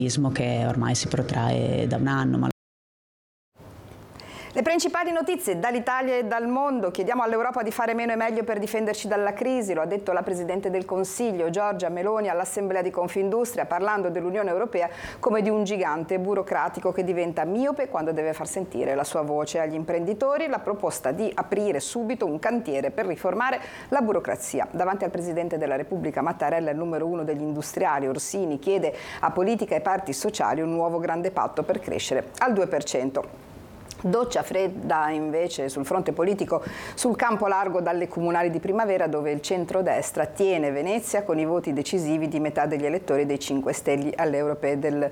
che ormai si protrae da un anno. Le principali notizie dall'Italia e dal mondo. Chiediamo all'Europa di fare meno e meglio per difenderci dalla crisi, lo ha detto la Presidente del Consiglio Giorgia Meloni all'Assemblea di Confindustria, parlando dell'Unione Europea come di un gigante burocratico che diventa miope quando deve far sentire la sua voce agli imprenditori. La proposta di aprire subito un cantiere per riformare la burocrazia. Davanti al Presidente della Repubblica Mattarella, il numero uno degli industriali, Orsini, chiede a politica e parti sociali un nuovo grande patto per crescere al 2%. Doccia fredda invece sul fronte politico sul campo largo dalle comunali di primavera, dove il centrodestra tiene Venezia con i voti decisivi di metà degli elettori dei 5 Stelle alle europee del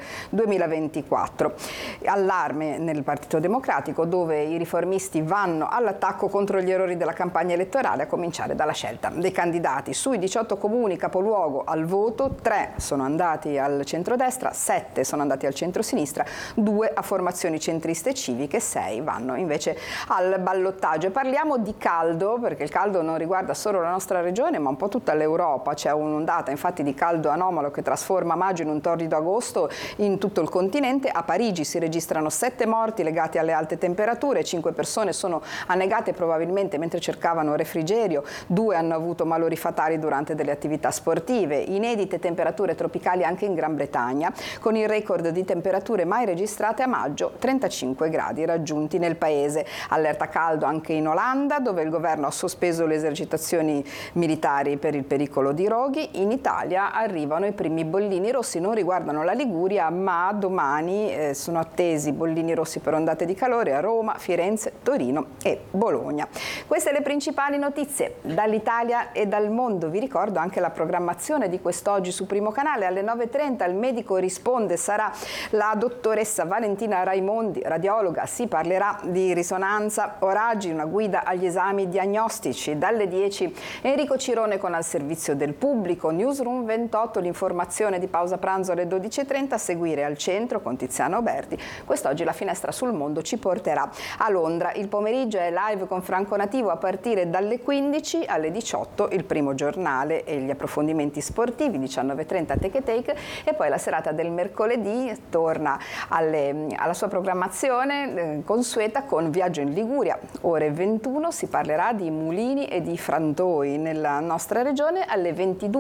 2024. Allarme nel Partito Democratico, dove i riformisti vanno all'attacco contro gli errori della campagna elettorale, a cominciare dalla scelta dei candidati. Sui 18 comuni capoluogo al voto, 3 sono andati al centrodestra, 7 sono andati al centrosinistra, 2 a formazioni centriste e civiche, 6 vanno invece al ballottaggio. Parliamo di caldo, perché il caldo non riguarda solo la nostra regione ma un po' tutta l'Europa. C'è un'ondata infatti di caldo anomalo che trasforma maggio in un torrido agosto in tutto il continente. A Parigi si registrano 7 morti legati alle alte temperature, 5 persone sono annegate probabilmente mentre cercavano refrigerio, 2 hanno avuto malori fatali durante delle attività sportive. Inedite temperature tropicali anche in Gran Bretagna, con il record di temperature mai registrate a maggio, 35 gradi raggiunti nel paese. Allerta caldo anche in Olanda, dove il governo ha sospeso le esercitazioni militari per il pericolo di roghi. In Italia arrivano i primi bollini rossi, non riguardano la Liguria, ma domani sono attesi bollini rossi per ondate di calore a Roma, Firenze, Torino e Bologna. Queste le principali notizie dall'Italia e dal mondo. Vi ricordo anche la programmazione di quest'oggi su Primo Canale. Alle 9:30 il medico risponde, sarà la dottoressa Valentina Raimondi, radiologa. Si parlerà di risonanza oraggi, una guida agli esami diagnostici. Dalle 10 Enrico Cirone con Al servizio del pubblico. Newsroom 28, l'informazione di pausa pranzo alle 12:30. A seguire Al centro con Tiziano Berti. Quest'oggi la finestra sul mondo ci porterà a Londra. Il pomeriggio è live con Franco Nativo a partire dalle 15 alle 18. Il primo giornale e gli approfondimenti sportivi, 19:30 Take a Take, e poi la serata del mercoledì torna alla sua programmazione consueta con Viaggio in Liguria. Ore 21 si parlerà di mulini e di frantoi nella nostra regione. Alle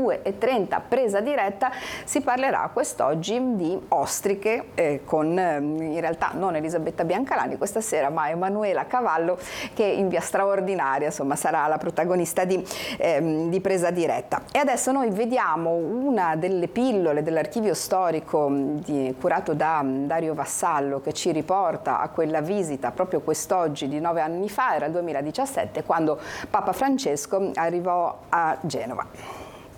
22:30 presa diretta si parlerà quest'oggi di ostriche con in realtà non Elisabetta Biancalani questa sera, ma Emanuela Cavallo, che in via straordinaria insomma sarà la protagonista di presa diretta. E adesso noi vediamo una delle pillole dell'archivio storico curato da Dario Vassallo, che ci riporta a quella visita proprio quest'oggi di 9 anni fa, era il 2017, quando Papa Francesco arrivò a Genova.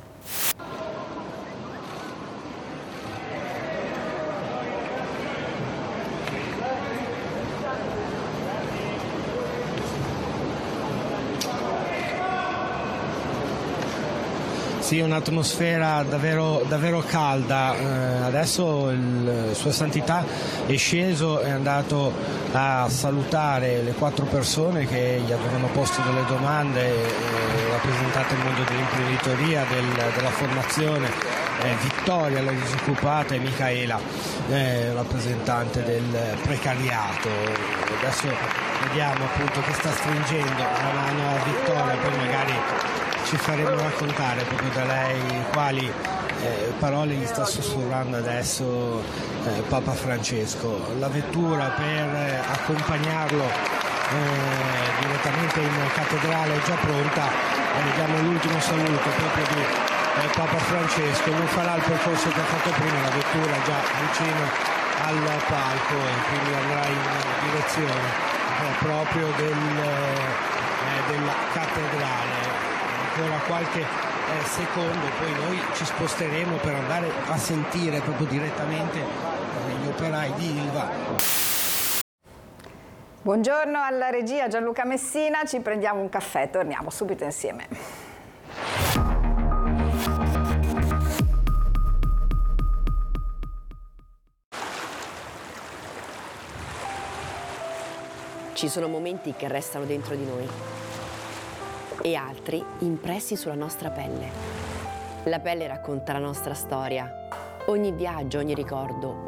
Sì, un'atmosfera davvero calda. Adesso Sua Santità è sceso, è andato a salutare le 4 persone che gli avevano posto delle domande, rappresentate il mondo dell'imprenditoria, della formazione, Vittoria, la disoccupata, e Micaela, rappresentante del precariato. Adesso vediamo appunto che sta stringendo la mano a Vittoria, poi magari ci faremo raccontare proprio da lei quali parole gli sta sussurrando adesso Papa Francesco. La vettura per accompagnarlo direttamente in cattedrale è già pronta. Vediamo l'ultimo saluto proprio di Papa Francesco. Non farà il percorso che ha fatto prima, la vettura già vicino al palco, e quindi andrà in direzione proprio della cattedrale. Ancora qualche secondo, poi noi ci sposteremo per andare a sentire proprio direttamente gli operai di Ilva. Buongiorno alla regia Gianluca Messina, ci prendiamo un caffè, torniamo subito insieme. Ci sono momenti che restano dentro di noi e altri impressi sulla nostra pelle. La pelle racconta la nostra storia. Ogni viaggio, ogni ricordo,